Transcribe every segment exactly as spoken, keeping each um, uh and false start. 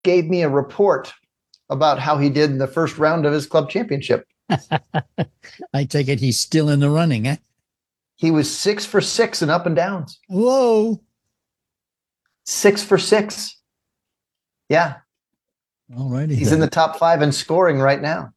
gave me a report about how he did in the first round of his club championship. I take it he's still in the running, eh? He was six for six in up and downs. Whoa. Six for six. Yeah. All righty. He's then. in the top five in scoring right now.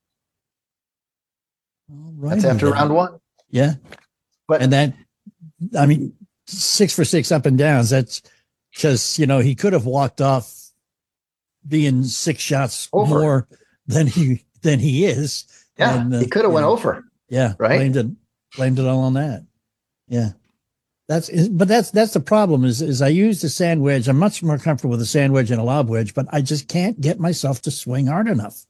All righty. That's after then. round one. Yeah. But and that, I mean, six for six up and downs. That's because, you know, he could have walked off being six shots over. more than he than he is. Yeah. And, uh, he could have went know, over. Yeah. Right. Blamed it, blamed it all on that. Yeah. That's, but that's, that's the problem is, is I use the sand wedge. I'm much more comfortable with a sand wedge and a lob wedge, but I just can't get myself to swing hard enough.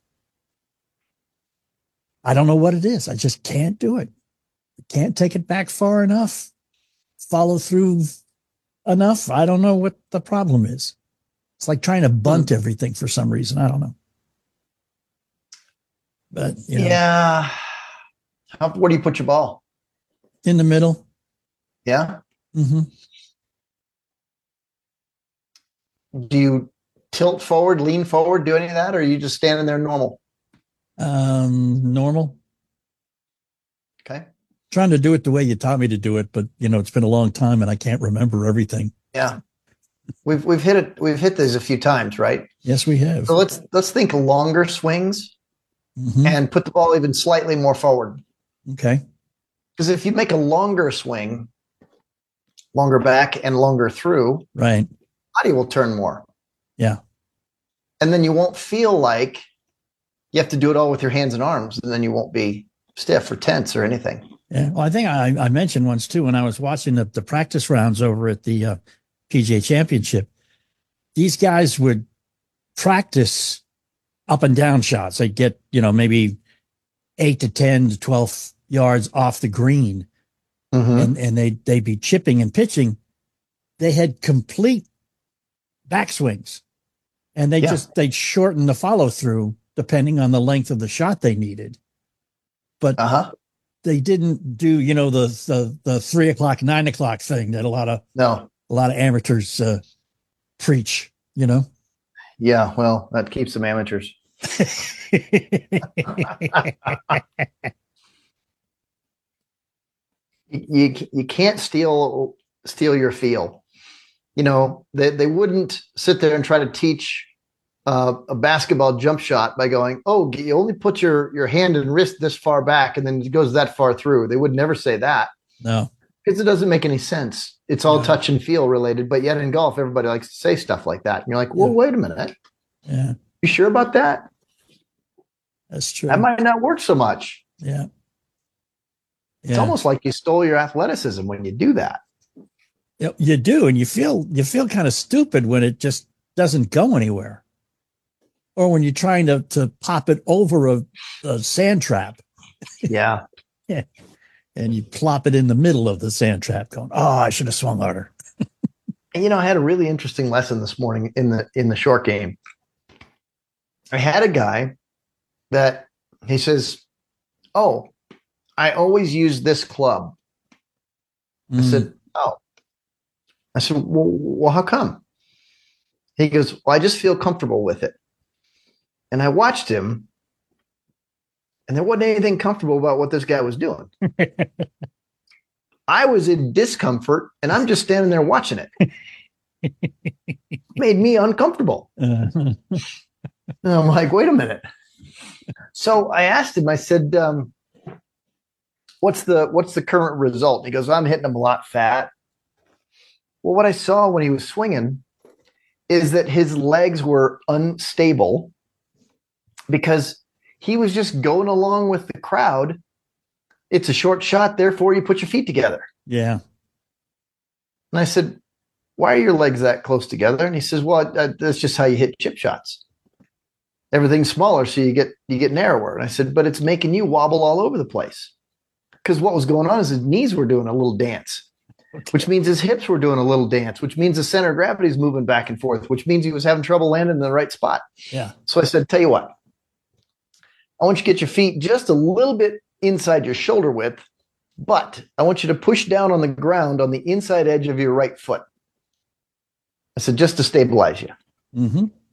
I don't know what it is. I just can't do it. Can't take it back far enough, follow through enough. I don't know what the problem is. It's like trying to bunt hmm. everything for some reason. I don't know. But you know, yeah. How, where do you put your ball? In the middle. Yeah. Mm-hmm. Do you tilt forward, lean forward, do any of that, or are you just standing there normal? Um, normal. Okay. Trying to do it the way you taught me to do it, but you know, it's been a long time and I can't remember everything. Yeah. We've we've hit it, we've hit these a few times, right? Yes, we have. So let's let's think longer swings mm-hmm. and put the ball even slightly more forward. Okay. Because if you make a longer swing, longer back and longer through, right, body will turn more. Yeah. And then you won't feel like you have to do it all with your hands and arms, and then you won't be stiff or tense or anything. Yeah. Well, I think I, I mentioned once too, when I was watching the, the practice rounds over at the uh, P G A Championship, these guys would practice up and down shots. They'd get, you know, maybe eight to ten to twelve yards off the green. Mm-hmm. And, and they, they'd be chipping and pitching. They had complete backswings and they yeah. just, they'd shorten the follow through depending on the length of the shot they needed. But uh-huh. they didn't do, you know, the, the, the three o'clock, nine o'clock thing that a lot of, no, a lot of amateurs uh, preach, you know? Yeah. Well, that keeps them amateurs. you, you can't steal, steal your feel. You know, they, they wouldn't sit there and try to teach Uh, a basketball jump shot by going, oh, you only put your, your hand and wrist this far back and then it goes that far through. They would never say that. No. Because it doesn't make any sense. It's all yeah. touch and feel related. But yet in golf, everybody likes to say stuff like that. And you're like, well, yeah. wait a minute. Yeah. You sure about that? That's true. That might not work so much. Yeah. It's yeah. almost like you stole your athleticism when you do that. You do. And you feel, you feel kind of stupid when it just doesn't go anywhere. Or when you're trying to, to pop it over a, a sand trap. Yeah. yeah. And you plop it in the middle of the sand trap going, oh, I should have swung harder. And, you know, I had a really interesting lesson this morning in the, in the short game. I had a guy that he says, oh, I always use this club. Mm. I said, oh, I said, well, well, how come? He goes, well, I just feel comfortable with it. And I watched him, and there wasn't anything comfortable about what this guy was doing. I was in discomfort, and I'm just standing there watching it. It made me uncomfortable. Uh-huh. And I'm like, wait a minute. So I asked him, I said, um, what's the what's the current result? He goes, I'm hitting him a lot fat. Well, what I saw when he was swinging is that his legs were unstable, because he was just going along with the crowd. It's a short shot, therefore you put your feet together. Yeah. And I said, why are your legs that close together? And he says, well, that, that's just how you hit chip shots. Everything's smaller, so you get you get narrower. And I said, but it's making you wobble all over the place. Because what was going on is his knees were doing a little dance, okay. which means his hips were doing a little dance, which means the center of gravity is moving back and forth, which means he was having trouble landing in the right spot. Yeah. So I said, tell you what, I want you to get your feet just a little bit inside your shoulder width, but I want you to push down on the ground on the inside edge of your right foot. I said, just to stabilize you. Mm-hmm.